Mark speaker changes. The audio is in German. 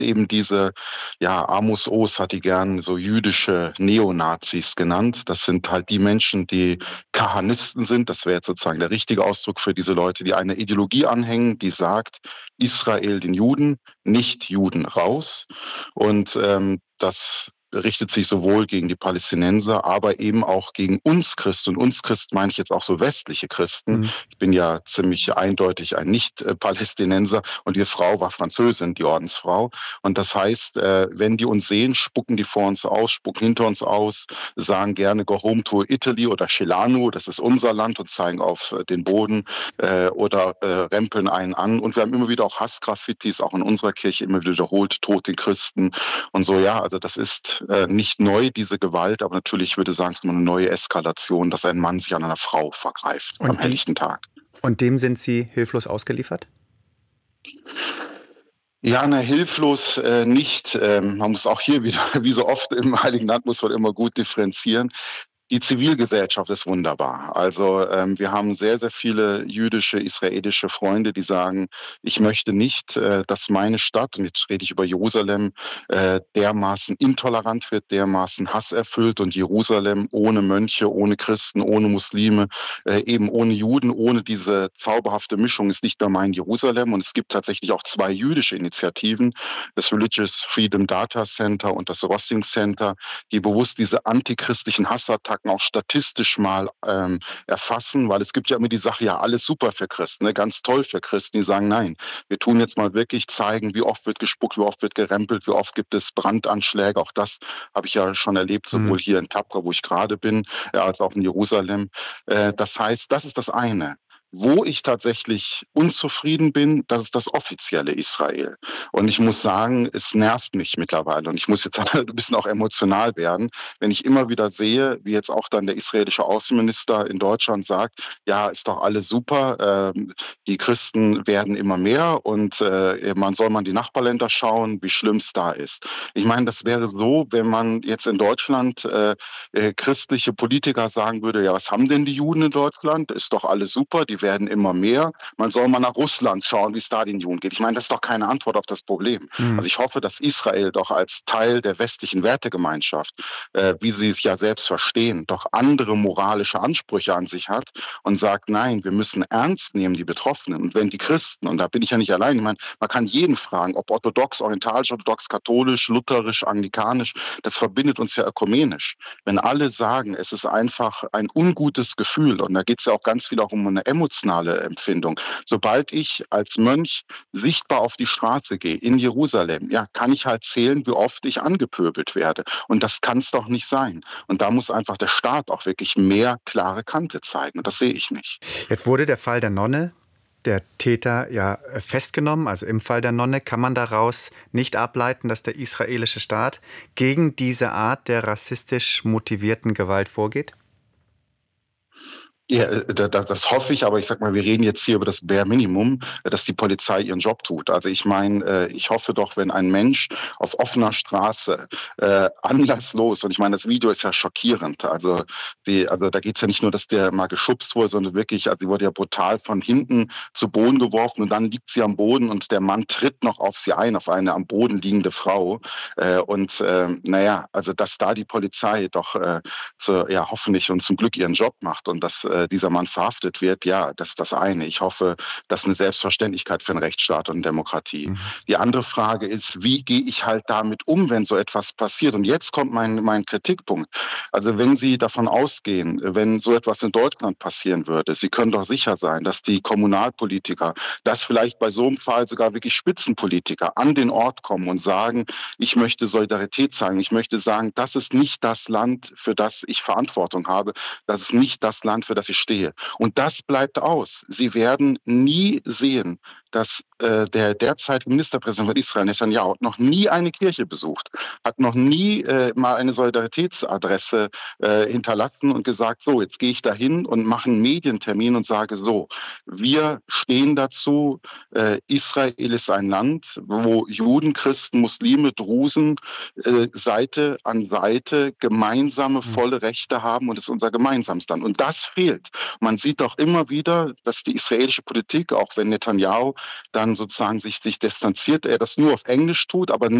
Speaker 1: eben diese, ja, Amos Oz hat die gern so jüdische Neonazis genannt. Das sind halt die Menschen, die Kahanisten sind. Das wäre jetzt sozusagen der richtige Ausdruck für diese Leute, die eine Ideologie anhängen, die sagt, Israel den Juden, nicht Juden raus. Und das richtet sich sowohl gegen die Palästinenser, aber eben auch gegen uns Christen. Und uns Christen meine ich jetzt auch so westliche Christen.
Speaker 2: Mhm.
Speaker 1: Ich bin ja ziemlich eindeutig ein Nicht-Palästinenser und die Frau war Französin, die Ordensfrau. Und das heißt, wenn die uns sehen, spucken die vor uns aus, spucken hinter uns aus, sagen gerne Go home to Italy oder Celano, das ist unser Land, und zeigen auf den Boden oder rempeln einen an. Und wir haben immer wieder auch Hassgraffitis, auch in unserer Kirche immer wieder wiederholt, Tod den Christen und so. Ja, also das ist nicht neu, diese Gewalt, aber natürlich würde ich sagen, es ist immer eine neue Eskalation, dass ein Mann sich an einer Frau vergreift am helllichten Tag.
Speaker 2: Und dem sind Sie hilflos ausgeliefert?
Speaker 1: Ja, hilflos nicht. Man muss auch hier wieder, wie so oft im Heiligen Land, muss man immer gut differenzieren. Die Zivilgesellschaft ist wunderbar. Also wir haben sehr, sehr viele jüdische, israelische Freunde, die sagen, ich möchte nicht, dass meine Stadt, und jetzt rede ich über Jerusalem, dermaßen intolerant wird, dermaßen hasserfüllt, und Jerusalem ohne Mönche, ohne Christen, ohne Muslime, eben ohne Juden, ohne diese zauberhafte Mischung ist nicht mehr mein Jerusalem. Und es gibt tatsächlich auch zwei jüdische Initiativen, das Religious Freedom Data Center und das Rossing Center, die bewusst diese antichristlichen Hassattacken auch statistisch mal erfassen, weil es gibt ja immer die Sache, ja, alles super für Christen, ne? Ganz toll für Christen, die sagen, nein, wir tun jetzt mal wirklich zeigen, wie oft wird gespuckt, wie oft wird gerempelt, wie oft gibt es Brandanschläge, auch das habe ich ja schon erlebt, sowohl hier in Tabqa, wo ich gerade bin, als auch in Jerusalem. Das heißt, das ist das eine. Wo ich tatsächlich unzufrieden bin, das ist das offizielle Israel. Und ich muss sagen, es nervt mich mittlerweile. Und ich muss jetzt ein bisschen auch emotional werden, wenn ich immer wieder sehe, wie jetzt auch dann der israelische Außenminister in Deutschland sagt, ja, ist doch alles super, die Christen werden immer mehr und man soll mal die Nachbarländer schauen, wie schlimm es da ist. Ich meine, das wäre so, wenn man jetzt in Deutschland christliche Politiker sagen würde, ja, was haben denn die Juden in Deutschland? Ist doch alles super, die werden immer mehr. Man soll mal nach Russland schauen, wie es da den Juden geht. Ich meine, das ist doch keine Antwort auf das Problem. Also ich hoffe, dass Israel doch als Teil der westlichen Wertegemeinschaft, wie sie es ja selbst verstehen, doch andere moralische Ansprüche an sich hat und sagt, nein, wir müssen ernst nehmen die Betroffenen. Und wenn die Christen, und da bin ich ja nicht allein, ich meine, man kann jeden fragen, ob orthodox, orientalisch, orthodox, katholisch, lutherisch, anglikanisch, das verbindet uns ja ökumenisch. Wenn alle sagen, es ist einfach ein ungutes Gefühl, und da geht es ja auch ganz viel auch um eine emotionale Empfindung. Sobald ich als Mönch sichtbar auf die Straße gehe in Jerusalem, ja, kann ich halt zählen, wie oft ich angepöbelt werde. Und das kann es doch nicht sein. Und da muss einfach der Staat auch wirklich mehr klare Kante zeigen. Und das sehe ich nicht.
Speaker 2: Jetzt wurde der Fall der Nonne, der Täter, ja festgenommen. Also im Fall der Nonne kann man daraus nicht ableiten, dass der israelische Staat gegen diese Art der rassistisch motivierten Gewalt vorgeht?
Speaker 1: Ja, das hoffe ich, aber ich sag mal, wir reden jetzt hier über das Bare Minimum, dass die Polizei ihren Job tut. Also ich meine, ich hoffe doch, wenn ein Mensch auf offener Straße anlasslos, und ich meine, das Video ist ja schockierend, also da geht's ja nicht nur, dass der mal geschubst wurde, sondern wirklich, also die wurde ja brutal von hinten zu Boden geworfen und dann liegt sie am Boden und der Mann tritt noch auf sie ein, auf eine am Boden liegende Frau. Naja, also dass da die Polizei doch hoffentlich und zum Glück ihren Job macht und dass dieser Mann verhaftet wird, ja, das ist das eine. Ich hoffe, das ist eine Selbstverständlichkeit für einen Rechtsstaat und Demokratie. Die andere Frage ist, wie gehe ich halt damit um, wenn so etwas passiert? Und jetzt kommt mein Kritikpunkt. Also wenn Sie davon ausgehen, wenn so etwas in Deutschland passieren würde, Sie können doch sicher sein, dass die Kommunalpolitiker, dass vielleicht bei so einem Fall sogar wirklich Spitzenpolitiker an den Ort kommen und sagen, ich möchte Solidarität zeigen, ich möchte sagen, das ist nicht das Land, für das ich Verantwortung habe, das ist nicht das Land, für das ich stehe. Und das bleibt aus. Sie werden nie sehen, dass der derzeitige Ministerpräsident von Israel, Netanyahu, noch nie eine Kirche besucht, hat noch nie mal eine Solidaritätsadresse hinterlassen und gesagt, so, jetzt gehe ich dahin und mache einen Medientermin und sage so, wir stehen dazu, Israel ist ein Land, wo Juden, Christen, Muslime, Drusen Seite an Seite gemeinsame volle Rechte haben und es ist unser gemeinsames Land. Und das fehlt. Man sieht doch immer wieder, dass die israelische Politik, auch wenn Netanyahu dann sozusagen sich distanziert, er das nur auf Englisch tut, aber